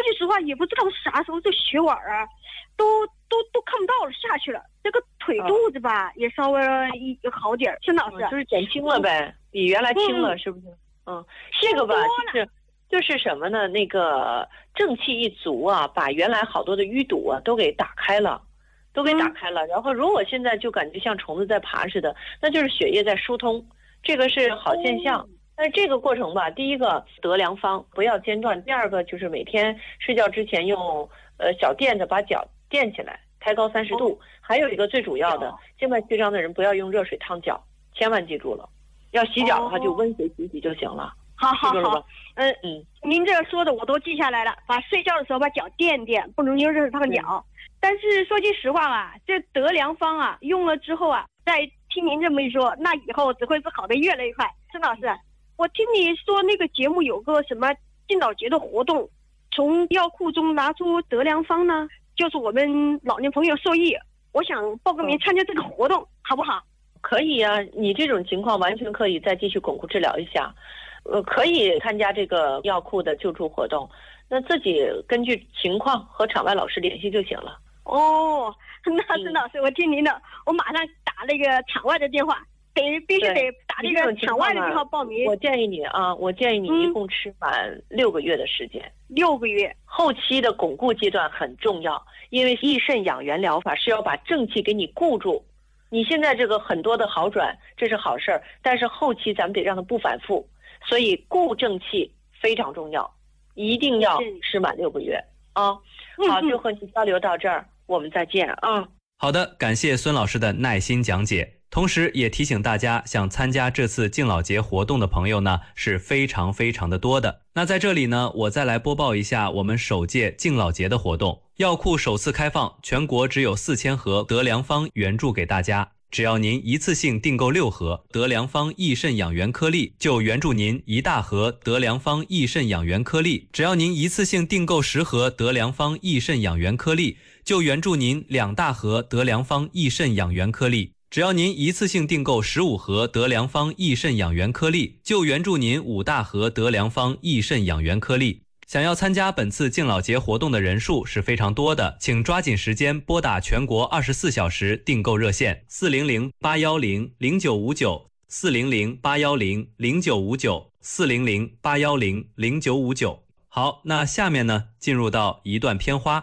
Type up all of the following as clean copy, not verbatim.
句实话，也不知道啥时候这血管啊，都看不到了，下去了。这个腿肚子吧，也稍微好点。孙老师， 就是减轻了呗，比原来轻了，是不是？这个吧，就是什么呢？那个正气一足啊，把原来好多的淤堵啊都给打开了。然后如果现在就感觉像虫子在爬似的，那就是血液在疏通，这个是好现象。但是这个过程吧，第一个得良方，不要间断；第二个就是每天睡觉之前用小垫子把脚垫起来，抬高30度。还有一个最主要的，静脉曲张的人不要用热水烫脚，千万记住了。要洗脚的话就温水洗洗就行了。 好，您这说的我都记下来了，把睡觉的时候把脚垫垫，不能用热水烫脚。但是说句实话吧，这得良方啊，用了之后啊，再听您这么一说，那以后只会是好的越来越快。孙老师，我听你说那个节目有个什么敬老节的活动，从药库中拿出得良方呢，就是我们老年朋友受益。我想报个名参加这个活动，好不好？ 可以啊，你这种情况完全可以再继续巩固治疗一下。可以参加这个药库的救助活动，那自己根据情况和场外老师联系就行了。 那孙老师，我听您的，我马上打那个场外的电话，必须得打那个场外的电话报名。 我建议你一共吃满6个月的时间。 6个月， 后期的巩固阶段很重要，因为益肾养元疗法是要把正气给你固住。你现在这个很多的好转，这是好事儿，但是后期咱们得让它不反复，所以固正气非常重要，一定要吃满6个月啊。好，就和你交流到这儿，我们再见啊。 好的，感谢孙老师的耐心讲解。同时也提醒大家，想参加这次敬老节活动的朋友呢，是非常的多的。那在这里呢，我再来播报一下我们首届敬老节的活动。药库首次开放，全国只有4000盒得良方援助给大家。只要您一次性订购6盒得良方益肾养元颗粒，就援助您1大盒得良方益肾养元颗粒；只要您一次性订购10盒得良方益肾养元颗粒，就援助您2大盒得良方益肾养元颗粒；只要您一次性订购15盒得良方益肾养元颗粒，就援助您5大盒得良方益肾养元颗粒。想要参加本次敬老节活动的人数是非常多的，请抓紧时间拨打全国24小时订购热线400-810-0959，400-810-0959，400-810-0959。好，那下面呢，进入到一段片花。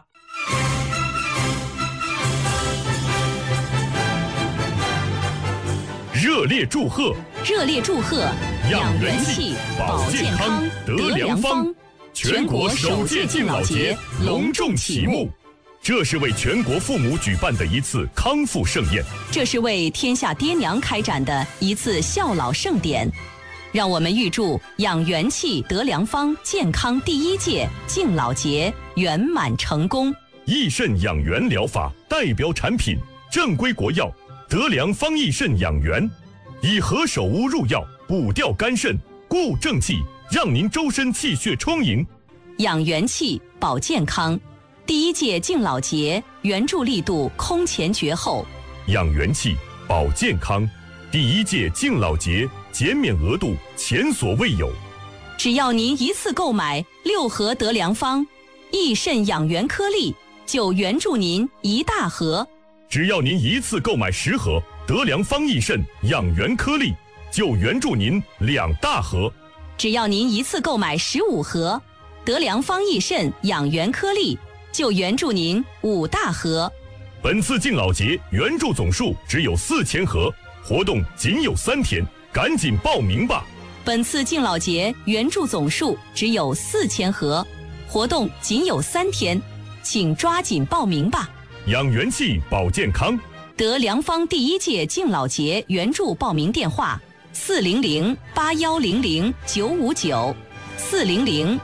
热烈祝贺！养元气、保健康、得良方，全国首届敬老节隆重启幕。这是为全国父母举办的一次康复盛宴， 这是为天下爹娘开展的一次孝老盛典。让我们预祝养元气得良方健康第1届敬老节圆满成功。 益肾养元疗法代表产品正规国药得良方益肾养元，以何首乌入药，补调肝肾，固正气，让您周身气血充盈。 养元气保健康，第1届敬老节援助力度空前绝后。 养元气保健康，第1届敬老节减免额度前所未有。 只要您一次购买6盒得良方益肾养元颗粒，就援助您1大盒。 只要您一次购买10盒得良方益肾养元颗粒，就援助您2大盒。 只要您一次购买15盒得良方益肾养元颗粒，就援助您5大盒。 本次敬老节援助总数只有4000盒，活动仅有3天，赶紧报名吧。 本次敬老节援助总数只有4000盒，活动仅有3天，请抓紧报名吧。 养元气保健康， 得良方第1届敬老节援助报名电话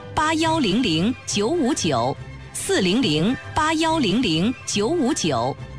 ：400-8100-959，400-8100-959，400-8100-959。